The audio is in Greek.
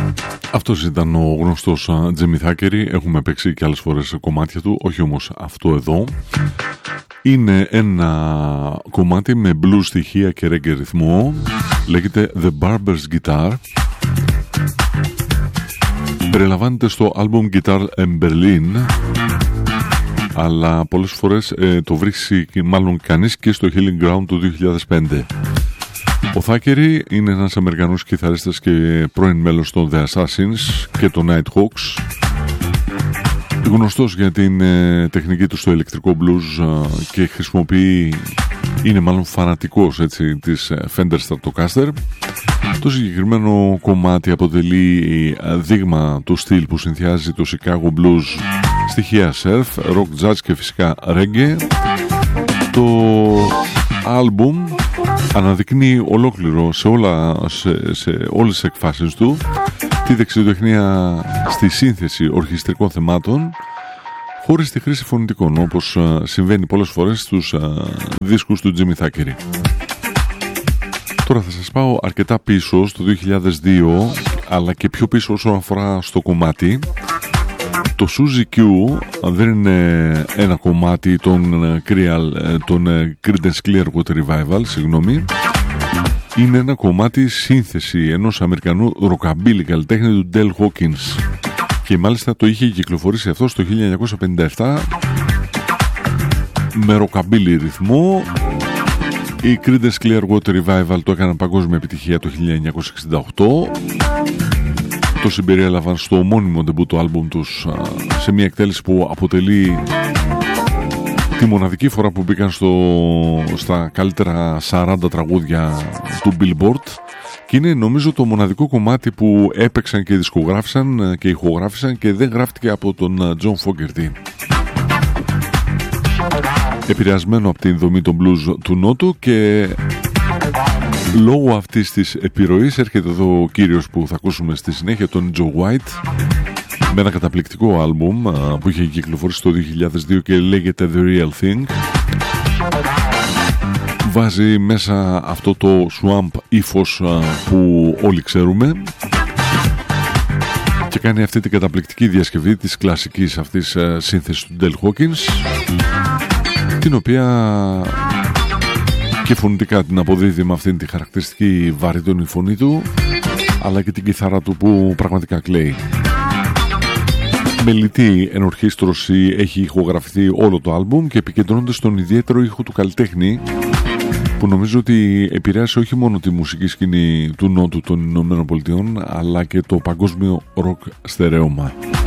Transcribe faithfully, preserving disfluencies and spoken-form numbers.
Αυτός ήταν ο γνωστός Τζίμι Θάκερι. Έχουμε παίξει και άλλες φορές κομμάτια του, όχι όμως αυτό εδώ. Είναι ένα κομμάτι με blues στοιχεία και reggae ρυθμό. Λέγεται The Barber's Guitar. Περιλαμβάνεται στο album Guitar in Berlin, αλλά πολλές φορές ε, το βρίσκει μάλλον κανείς και στο Healing Ground του δύο χιλιάδες πέντε. Ο Θάκερι είναι ένας Αμερικανός κιθαρίστας και πρώην μέλος των The Assassins και των Nighthawks. Γνωστός για την ε, τεχνική του στο ηλεκτρικό blues ε, και χρησιμοποιεί, είναι μάλλον φανατικός έτσι, της Fender Stratocaster. Το συγκεκριμένο κομμάτι αποτελεί δείγμα του στυλ που συνδυάζει το Chicago Blues, στοιχεία surf, rock, jazz και φυσικά reggae. Το άλμπουμ αναδεικνύει ολόκληρο σε, όλα, σε, σε όλες τις εκφάσεις του τη δεξιοτεχνία στη σύνθεση ορχιστρικών θεμάτων χωρίς τη χρήση φωνητικών, όπως συμβαίνει πολλές φορές στους δίσκους του Τζίμι Θάκερι. Τώρα θα σας πάω αρκετά πίσω στο δύο χιλιάδες δύο, αλλά και πιο πίσω όσον αφορά στο κομμάτι. Το Suzy Q δεν είναι ένα κομμάτι των, των Creedence Clearwater Revival, συγγνώμη. Είναι ένα κομμάτι σύνθεση ενός Αμερικανού ροκαμπίλι καλλιτέχνη του Del Hawkins, και μάλιστα το είχε κυκλοφορήσει αυτό στο χίλια εννιακόσια πενήντα επτά με ροκαμπίλι ρυθμό. Οι Creedence Clearwater Revival το έκαναν παγκόσμια επιτυχία το χίλια εννιακόσια εξήντα οκτώ. Το συμπεριέλαβαν στο ομώνυμο ντεμπούτο άλμπουμ τους σε μια εκτέλεση που αποτελεί τη μοναδική φορά που μπήκαν στο, στα καλύτερα σαράντα τραγούδια του Billboard, και είναι νομίζω το μοναδικό κομμάτι που έπαιξαν και δισκογράφησαν και ηχογράφησαν και δεν γράφτηκε από τον John Fogerty. Επηρεασμένο από την δομή των blues του Νότου, και λόγω αυτής της επιρροής έρχεται εδώ ο κύριος που θα ακούσουμε στη συνέχεια, τον Joe White, με ένα καταπληκτικό άλμπουμ που είχε κυκλοφορήσει το δύο χιλιάδες δύο και λέγεται The Real Thing. Βάζει μέσα αυτό το swamp ύφος που όλοι ξέρουμε και κάνει αυτή την καταπληκτική διασκευή της κλασικής αυτής σύνθεσης του Del Hawkins, την οποία και φωνητικά την αποδίδει με αυτήν τη χαρακτηριστική βαρύτονη φωνή του, αλλά και την κιθάρα του που πραγματικά κλαίει. Με λιτή ενορχήστρωση έχει ηχογραφηθεί όλο το άλμπουμ και επικεντρώνεται στον ιδιαίτερο ήχο του καλλιτέχνη, που νομίζω ότι επηρέασε όχι μόνο τη μουσική σκηνή του Νότου των Ηνωμένων Πολιτειών, αλλά και το παγκόσμιο ροκ στερέωμα.